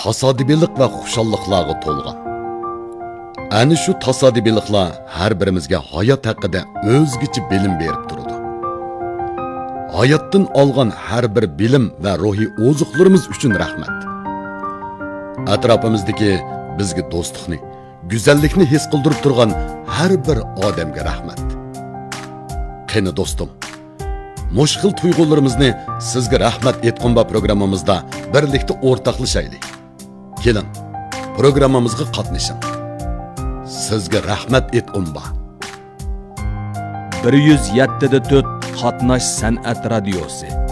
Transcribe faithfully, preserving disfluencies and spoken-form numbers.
tasodibilik va xushalliqlarga to'lgan. Ana shu tasodibiliklar har birimizga hayot haqida o'zgacha bilim berib turadi. Hayotdan olgan har bir bilim va ruhiy ozuqlarimiz uchun rahmat. Atrofimizdagi bizga do'stlikni, go'zallikni his qildirib turgan har bir odamga rahmat. Qani do'stim, mushkil tuyg'ularimizni sizga rahmat etqonba programmamizda birlikda o'rtoqlashaylik. Keling, programmamizga qatnashing. Sizga rahmat etqonba. bir yuz yetti da to'rt qatnash san'at radiosi.